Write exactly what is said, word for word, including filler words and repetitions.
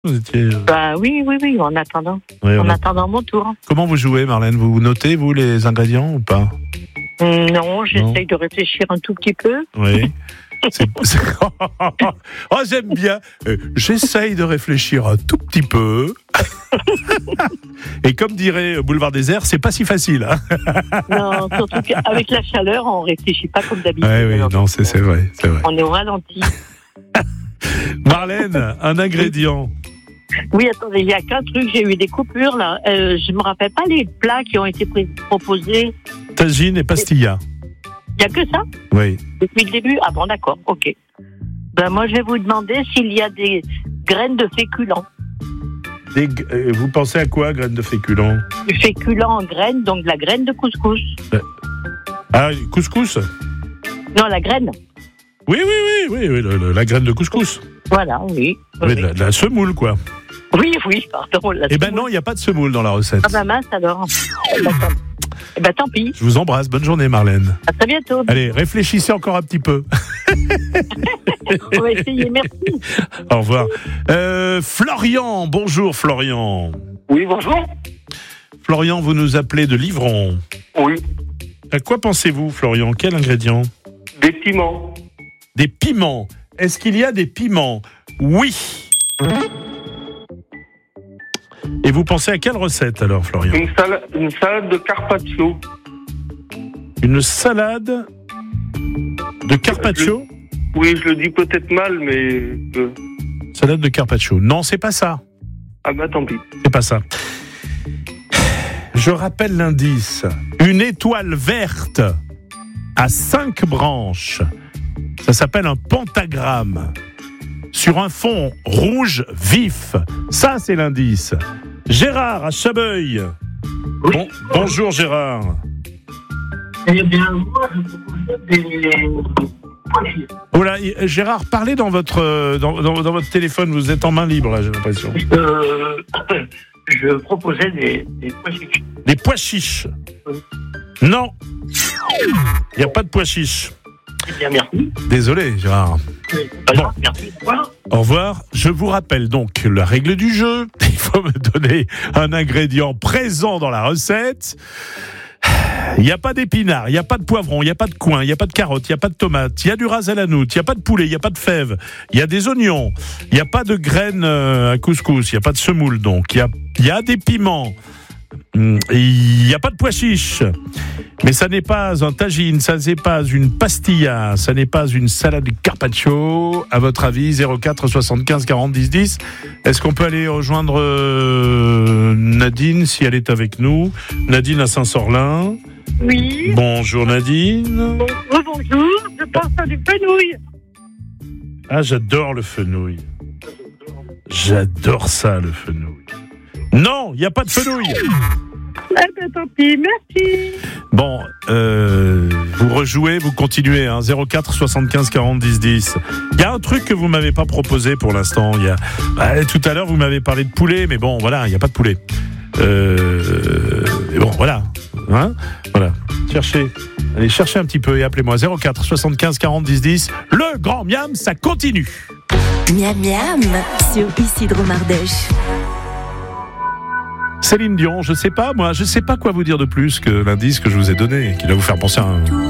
Vous étiez... Bah oui, oui, oui, en attendant. Oui, en a... attendant mon tour. Comment vous jouez, Marlène? Vous notez, vous, les ingrédients ou pas? Non, j'essaye de réfléchir un tout petit peu. Oui. C'est... c'est... Oh, j'aime bien. Euh, j'essaye de réfléchir un tout petit peu. Et comme dirait Boulevard Désert, c'est pas si facile. Hein. Non, surtout qu'avec la chaleur, on réfléchit pas comme d'habitude. Oui, oui, non, c'est, c'est vrai, c'est vrai. On est au ralenti. Marlène, un ingrédient. Oui, attendez, il y a qu'un truc, j'ai eu des coupures là. Euh, je me rappelle pas les plats qui ont été pr- proposés. Tagine et pastilla. Il y a que ça? Oui. Depuis le début? Ah bon, d'accord, ok. Ben moi, je vais vous demander s'il y a des graines de féculents. Des, euh, vous pensez à quoi, graines de féculents? Du féculent en graines, donc de la graine de couscous. Ah, couscous? Non, la graine. Oui, oui, oui, oui, oui le, le, la graine de couscous. Voilà, oui. Oui, oui. de, la, de la semoule, quoi. Oui, oui, pardon. Eh ben non, il n'y a pas de semoule dans la recette. Ah ben mince alors. Eh ben, tant... Eh ben tant pis. Je vous embrasse, bonne journée, Marlène. À très bientôt. Allez, réfléchissez encore un petit peu. On va essayer, merci. Au revoir. Euh, Florian, bonjour Florian. Oui, bonjour. Florian, vous nous appelez de Livron. Oui. À quoi pensez-vous, Florian? Quel ingrédient? Des piments. Des piments. Est-ce qu'il y a des piments? Oui. Et vous pensez à quelle recette alors, Florian? Une, sala- une salade de carpaccio. Une salade de carpaccio? Je... Oui, je le dis peut-être mal, mais... Euh... Salade de carpaccio. Non, c'est pas ça. Ah bah tant pis. C'est pas ça. Je rappelle l'indice. Une étoile verte à cinq branches. Ça s'appelle un pentagramme. Sur un fond rouge vif. Ça, c'est l'indice. Gérard, à Chabeuil. Oui. Bon, bonjour, Gérard. Eh bien, moi, je propose des... Oh là, Gérard, parlez dans votre, dans, dans, dans votre téléphone. Vous êtes en main libre, là, j'ai l'impression. Euh... Je proposais des, des pois chiches. Des pois chiches. Oui. Non. Il n'y a pas de pois chiches. Eh bien, merci. Désolé, Gérard. Oui. Bon. Merci. Au revoir. Au revoir. Je vous rappelle donc la règle du jeu. Il faut me donner un ingrédient présent dans la recette. Il n'y a pas d'épinards, il n'y a pas de poivron, il n'y a pas de coin, il n'y a pas de carottes, il n'y a pas de tomates, il y a du ras à la noute, il n'y a pas de poulet, il n'y a pas de fèves, il y a des oignons, il n'y a pas de graines à couscous, il n'y a pas de semoule donc, il y a, il y a des piments, il n'y a pas de pois chiches, mais ça n'est pas un tagine, ça n'est pas une pastilla, ça n'est pas une salade de carpaccio. À votre avis, zéro quatre soixante-quinze quarante dix dix. Est-ce qu'on peut aller rejoindre euh, Nadine si elle est avec nous? Nadine à Saint-Sorlin. Oui. Bonjour Nadine. Bonjour, je pense à du fenouil. Ah, j'adore le fenouil. J'adore ça, le fenouil. Non, il n'y a pas de fenouil. Eh ben tant pis, merci. Bon, euh, vous rejouez, vous continuez, hein, zéro quatre soixante-quinze quarante dix dix. Il y a un truc que vous m'avez pas proposé pour l'instant. Il y a, bah, tout à l'heure, vous m'avez parlé de poulet, mais bon, voilà, il n'y a pas de poulet. Euh, et bon, voilà. Hein, voilà. Cherchez. Allez, cherchez un petit peu et appelez-moi zéro quatre soixante-quinze quarante dix dix. Le grand miam, ça continue. Miam miam sur Isidro Mardèche. Céline Dion, je sais pas, moi, je sais pas quoi vous dire de plus que l'indice que je vous ai donné, qui va vous faire penser à un...